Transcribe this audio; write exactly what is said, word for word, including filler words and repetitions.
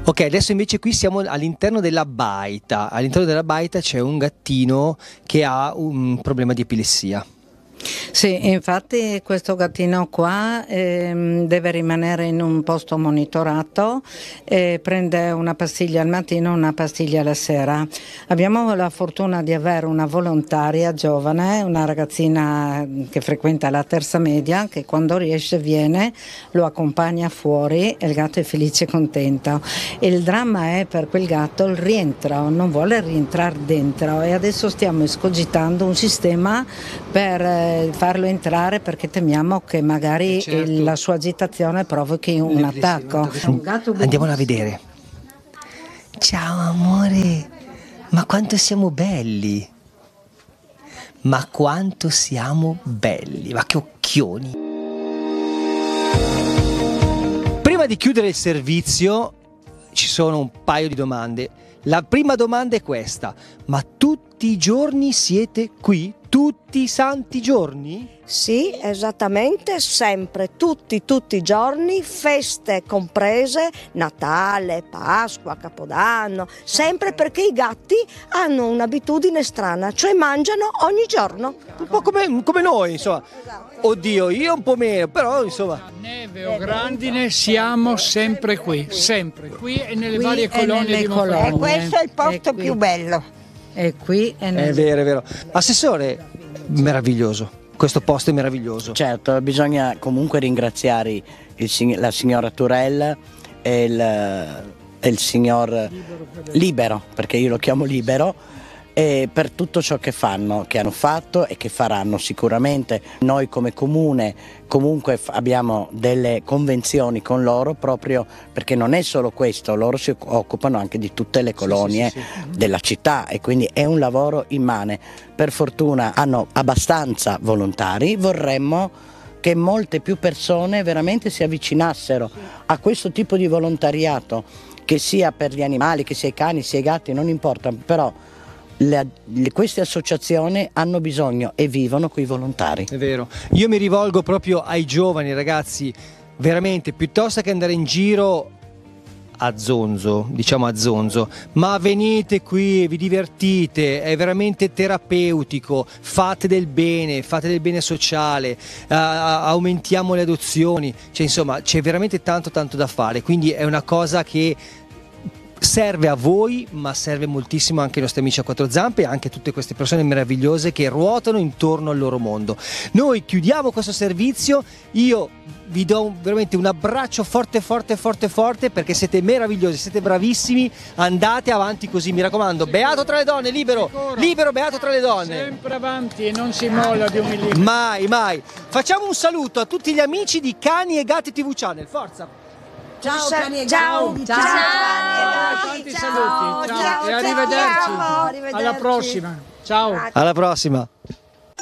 Ok, adesso invece qui siamo all'interno della baita. All'interno della baita c'è un gattino che ha un problema di epilessia. Sì, infatti questo gattino qua ehm, deve rimanere in un posto monitorato e prende una pastiglia al mattino, una pastiglia la sera. Abbiamo la fortuna di avere una volontaria giovane, una ragazzina che frequenta la terza media, che quando riesce viene, lo accompagna fuori e il gatto è felice e contento. Il dramma è per quel gatto il rientro, non vuole rientrare dentro e adesso stiamo escogitando un sistema per eh, farlo entrare perché temiamo che magari certo. il, la sua agitazione provochi un attacco. Un gatto Andiamolo a vedere. Ciao amore, ma quanto siamo belli! Ma quanto siamo belli! Ma che occhioni! Prima di chiudere il servizio ci sono un paio di domande. La prima domanda è questa: ma tutti i giorni siete qui? Tutti i santi giorni? Sì, esattamente, sempre, tutti, tutti i giorni, feste comprese, Natale, Pasqua, Capodanno, sempre perché i gatti hanno un'abitudine strana, cioè mangiano ogni giorno. Un po' come, come noi, insomma. Oddio, io un po' meno, però insomma. Neve o grandine siamo sempre qui, sempre, qui e nelle Qui varie e colonie nelle di colonie. montagna. E questo è il posto È qui. più bello. È qui e nel... È vero, è vero. Assessore, meraviglioso. Questo posto è meraviglioso. Certo, bisogna comunque ringraziare il, sig- la signora Turella e il, e il signor Libero, perché io lo chiamo Libero, e per tutto ciò che fanno, che hanno fatto e che faranno sicuramente. Noi come comune comunque f- abbiamo delle convenzioni con loro proprio perché non è solo questo, loro si occupano anche di tutte le colonie sì, sì, sì, sì. della città e quindi è un lavoro immane. Per fortuna hanno abbastanza volontari, vorremmo che molte più persone veramente si avvicinassero a questo tipo di volontariato, che sia per gli animali, che sia i cani, sia i gatti, non importa, però Le, le, queste associazioni hanno bisogno e vivono quei volontari. È vero, io mi rivolgo proprio ai giovani ragazzi, veramente, piuttosto che andare in giro a zonzo, diciamo a zonzo, ma venite qui, vi divertite, è veramente terapeutico, fate del bene, fate del bene sociale, uh, aumentiamo le adozioni, cioè insomma c'è veramente tanto tanto da fare, quindi è una cosa che serve a voi, ma serve moltissimo anche ai nostri amici a quattro zampe e anche a tutte queste persone meravigliose che ruotano intorno al loro mondo. Noi chiudiamo questo servizio, io vi do un, veramente un abbraccio forte forte forte forte perché siete meravigliosi, siete bravissimi, andate avanti così, mi raccomando, beato tra le donne, libero, libero, beato tra le donne. Sempre avanti e non si molla di un millimetro. Mai, mai. Facciamo un saluto a tutti gli amici di Cani e Gatti tivù Channel, forza! Ciao, cani e Ciao, gatti. ciao, Ciao, tanti Ciao, saluti, ciao, ciao, e arrivederci. ciao, Alla arrivederci. prossima. Ciao. Alla prossima!